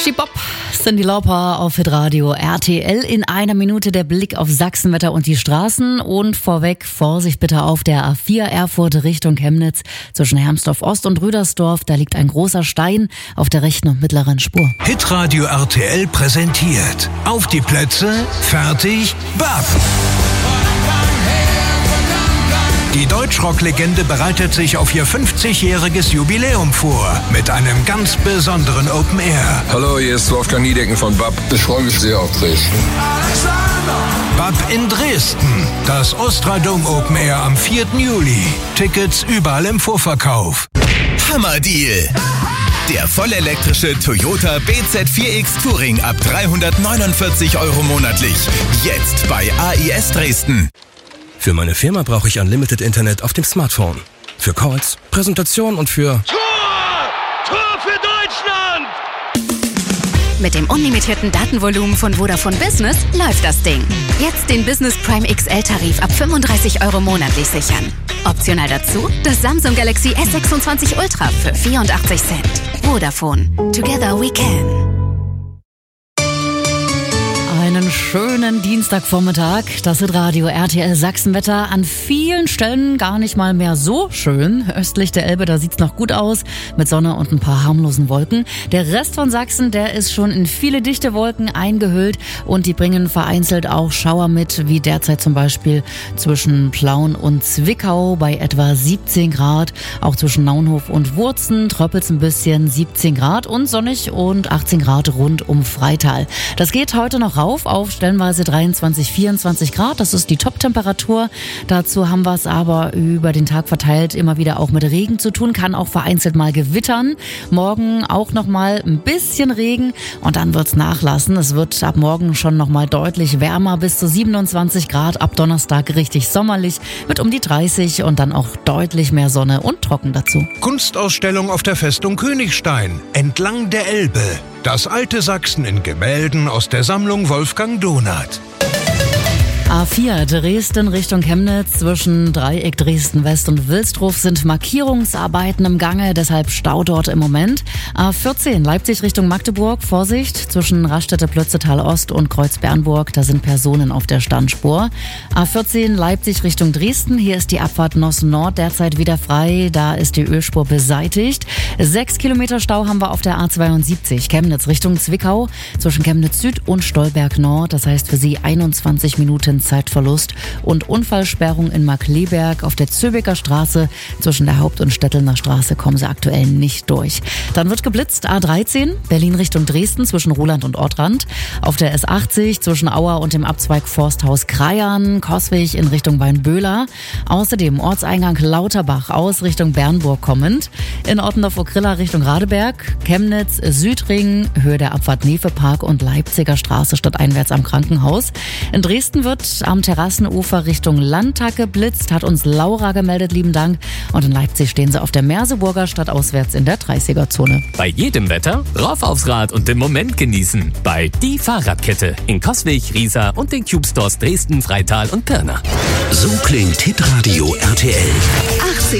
Bob, Cyndi Lauper auf Hitradio RTL. In einer Minute der Blick auf Sachsenwetter und die Straßen. Und vorweg, Vorsicht bitte auf der A4 Erfurt Richtung Chemnitz zwischen Hermsdorf Ost und Rüdersdorf. Da liegt ein großer Stein auf der rechten und mittleren Spur. Hitradio RTL präsentiert. Auf die Plätze, fertig, Bob! Die Deutschrock-Legende bereitet sich auf ihr 50-jähriges Jubiläum vor. Mit einem ganz besonderen Open Air. Hallo, hier ist Wolfgang Niedecken von BAP. Ich freue mich sehr auf Dresden. BAP in Dresden. Das Ostradom Open Air am 4. Juli. Tickets überall im Vorverkauf. Hammerdeal! Der vollelektrische Toyota BZ4X Touring ab 349 € monatlich. Jetzt bei AIS Dresden. Für meine Firma brauche ich Unlimited Internet auf dem Smartphone. Für Calls, Präsentationen und für... Tor für Deutschland! Mit dem unlimitierten Datenvolumen von Vodafone Business läuft das Ding. Jetzt den Business Prime XL-Tarif ab 35 € monatlich sichern. Optional dazu das Samsung Galaxy S26 Ultra für 84 Cent. Vodafone. Together we can. Einen schönen Dienstagvormittag. Das Hitradio RTL Sachsenwetter. An vielen Stellen gar nicht mal mehr so schön. Östlich der Elbe, da sieht's noch gut aus. Mit Sonne und ein paar harmlosen Wolken. Der Rest von Sachsen, der ist schon in viele dichte Wolken eingehüllt. Und die bringen vereinzelt auch Schauer mit, wie derzeit zum Beispiel zwischen Plauen und Zwickau bei etwa 17 Grad. Auch zwischen Naunhof und Wurzen tröppelt's ein bisschen, 17 Grad und sonnig und 18 Grad rund um Freital. Das geht heute noch rauf auf stellenweise 23, 24 Grad. Das ist die Top-Temperatur. Dazu haben wir es aber über den Tag verteilt immer wieder auch mit Regen zu tun. Kann auch vereinzelt mal gewittern. Morgen auch noch mal ein bisschen Regen und dann wird's nachlassen. Es wird ab morgen schon noch mal deutlich wärmer, bis zu 27 Grad. Ab Donnerstag richtig sommerlich mit um die 30 und dann auch deutlich mehr Sonne und trocken dazu. Kunstausstellung auf der Festung Königstein. Entlang der Elbe. Das alte Sachsen in Gemälden aus der Sammlung Wolfgang Donath. A4 Dresden Richtung Chemnitz zwischen Dreieck Dresden West und Wilsdruf sind Markierungsarbeiten im Gange, deshalb Stau dort im Moment. A14 Leipzig Richtung Magdeburg, Vorsicht zwischen Raststätte-Plötzetal Ost und Kreuz-Bernburg, da sind Personen auf der Standspur. A14 Leipzig Richtung Dresden, hier ist die Abfahrt Nossen Nord derzeit wieder frei, da ist die Ölspur beseitigt. 6 Kilometer Stau haben wir auf der A72 Chemnitz Richtung Zwickau zwischen Chemnitz Süd und Stolberg Nord, das heißt für Sie 21 Minuten Zeitverlust und Unfallsperrung in Markleberg auf der Zöbecker Straße. Zwischen der Haupt- und Stettelner Straße kommen Sie aktuell nicht durch. Dann wird geblitzt A13 Berlin Richtung Dresden zwischen Roland und Ortrand. Auf der S80 zwischen Auer und dem Abzweig Forsthaus Kraian, Coswig in Richtung Weinböhler. Außerdem Ortseingang Lauterbach aus Richtung Bernburg kommend. In Ottendorf-Okrilla Richtung Radeberg, Chemnitz, Südring, Höhe der Abfahrt Nefepark und Leipziger Straße stadteinwärts am Krankenhaus. In Dresden wird am Terrassenufer Richtung Landtag geblitzt, hat uns Laura gemeldet, lieben Dank. Und in Leipzig stehen sie auf der Merseburger stadtauswärts in der 30er-Zone. Bei jedem Wetter rauf aufs Rad und den Moment genießen. Bei Die Fahrradkette in Coswig, Riesa und den Cube Stores Dresden, Freital und Pirna. So klingt Hitradio RTL. 80